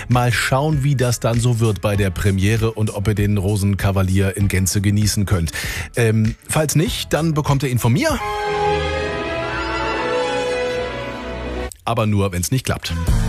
Mal schauen, wie das dann so wird bei der Premiere und ob ihr den Rosenkavalier in Gänze genießen könnt. Falls nicht, dann bekommt ihr ihn von mir. Aber nur, wenn es nicht klappt.